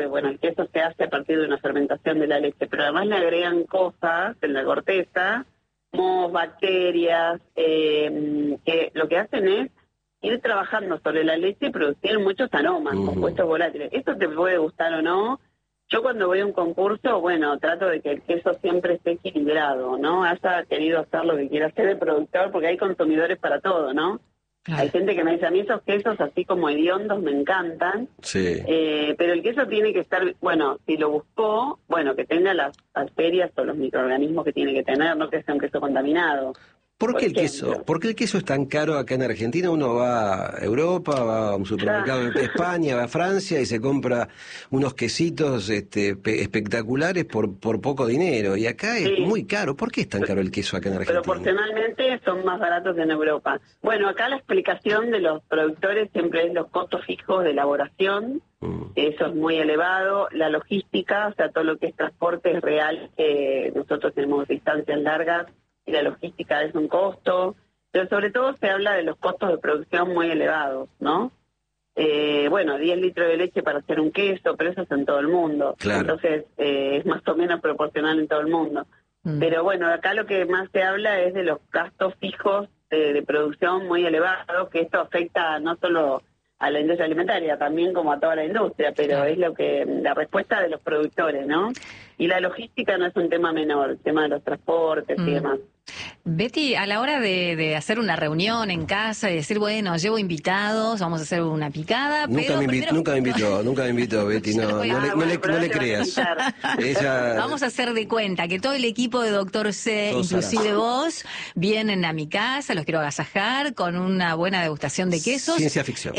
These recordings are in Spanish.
bueno, el queso se hace a partir de una fermentación de la leche, pero además le agregan cosas en la corteza, mohos, bacterias, que lo que hacen es ir trabajando sobre la leche y producir muchos aromas, compuestos volátiles. Esto te puede gustar o no. Yo cuando voy a un concurso, bueno, trato de que el queso siempre esté equilibrado, ¿no? Haya querido hacer lo que quiera hacer el productor, porque hay consumidores para todo, ¿no? Claro. Hay gente que me dice, a mí esos quesos así como hediondos me encantan, sí. Pero el queso tiene que estar, bueno, si lo buscó, bueno, que tenga las bacterias o los microorganismos que tiene que tener, no que sea un queso contaminado. ¿Por qué el queso es tan caro acá en Argentina? Uno va a Europa, va a un supermercado en España, va a Francia y se compra unos quesitos espectaculares por poco dinero. Y acá es muy caro. ¿Por qué es tan caro el queso acá en Argentina? Proporcionalmente son más baratos que en Europa. Bueno, acá la explicación de los productores siempre es los costos fijos de elaboración. Eso es muy elevado. La logística, o sea, todo lo que es transporte es real. Nosotros tenemos distancias largas y la logística es un costo, pero sobre todo se habla de los costos de producción muy elevados, ¿no? Bueno, 10 litros de leche para hacer un queso, pero eso es en todo el mundo. Claro. Entonces es más o menos proporcional en todo el mundo. Pero bueno, acá lo que más se habla es de los gastos fijos de producción muy elevados, que esto afecta no solo a la industria alimentaria, también como a toda la industria, pero es lo que la respuesta de los productores, ¿no? Y la logística no es un tema menor, el tema de los transportes y demás. Betty, a la hora de hacer una reunión en casa y decir, bueno, llevo invitados, vamos a hacer una picada, nunca me invitó, Betty, no le creas. Vamos a hacer de cuenta que todo el equipo de Doctor C, inclusive vos, vienen a mi casa, los quiero agasajar con una buena degustación de quesos. Ciencia ficción.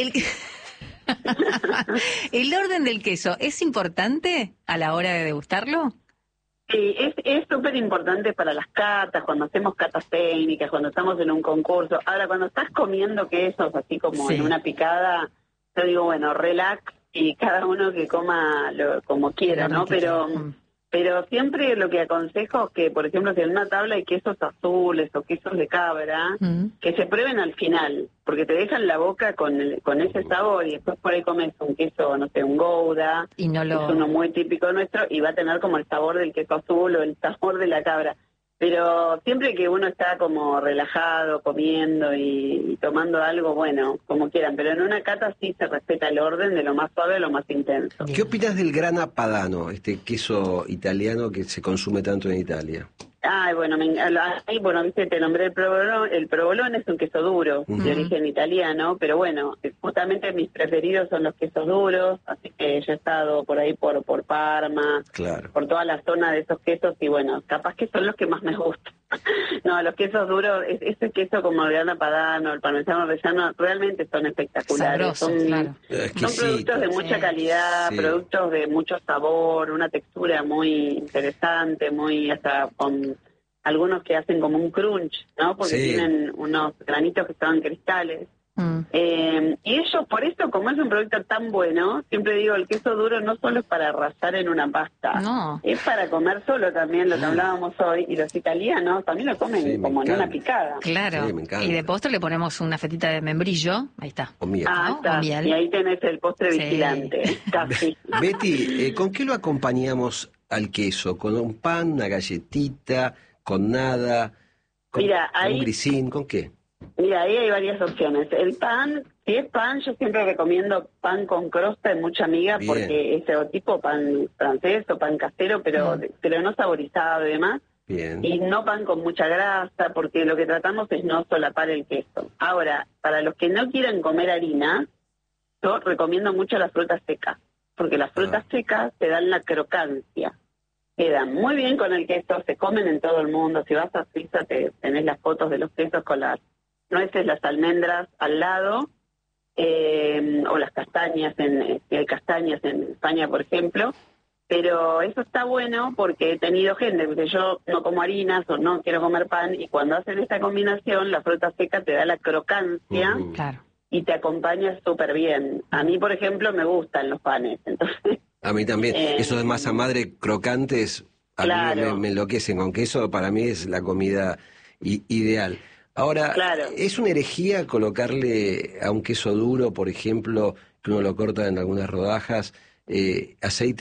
¿El orden del queso es importante a la hora de degustarlo? Sí, es súper importante para las catas, cuando hacemos catas técnicas, cuando estamos en un concurso. Ahora, cuando estás comiendo quesos, así como en una picada, yo digo, bueno, relax y cada uno que coma como quiera, ¿no? Pero siempre lo que aconsejo es que, por ejemplo, si en una tabla hay quesos azules o quesos de cabra, que se prueben al final, porque te dejan la boca con ese sabor y después por ahí comes un queso, no sé, un Gouda, y no es uno muy típico nuestro, y va a tener como el sabor del queso azul o el sabor de la cabra. Pero siempre que uno está como relajado, comiendo y tomando algo, bueno, como quieran. Pero en una cata sí se respeta el orden de lo más suave a lo más intenso. ¿Qué opinas del Grana Padano, este queso italiano que se consume tanto en Italia? Ay, bueno, viste, te nombré el provolone es un queso duro, de origen italiano, pero bueno, justamente mis preferidos son los quesos duros, así que yo he estado por ahí por Parma, por toda la zona de esos quesos, y bueno, capaz que son los que más me gustan. No, los quesos duros, ese queso como el Grana Padano, el parmesano reggiano, realmente son espectaculares. Sabrosos, son productos de mucha calidad, productos de mucho sabor, una textura muy interesante, muy hasta con algunos que hacen como un crunch, ¿no? Porque tienen unos granitos que son cristales. Y ellos, por eso, como es un producto tan bueno, siempre digo, el queso duro no solo es para arrasar en una pasta, es para comer solo también, lo que hablábamos hoy, y los italianos también lo comen como en una picada. Claro, y de postre le ponemos una fetita de membrillo, ahí está. O miel. Está. Y ahí tenés el postre vigilante. Casi. Betty, ¿con qué lo acompañamos al queso? ¿Con un pan, una galletita, con nada, con un grisín, con qué? Mira, ahí hay varias opciones. El pan, si es pan, yo siempre recomiendo pan con crosta de mucha miga, porque es o tipo pan francés o pan casero, pero no saborizado y demás. Bien. Y no pan con mucha grasa, porque lo que tratamos es no solapar el queso. Ahora, para los que no quieran comer harina, yo recomiendo mucho las frutas secas, porque las frutas secas te dan la crocancia. Quedan muy bien con el queso, se comen en todo el mundo. Si vas a Suiza tenés las fotos de los quesos con las nueces, las almendras al lado, o las castañas, si hay castañas en España, por ejemplo. Pero eso está bueno porque he tenido gente que yo no como harinas o no quiero comer pan, y cuando hacen esta combinación, la fruta seca te da la crocancia y te acompaña súper bien. A mí, por ejemplo, me gustan los panes, entonces... A mí también. Eso de masa madre crocantes, a mí me enloquecen con queso, para mí es la comida ideal. Ahora, ¿es una herejía colocarle a un queso duro, por ejemplo, que uno lo corta en algunas rodajas, aceite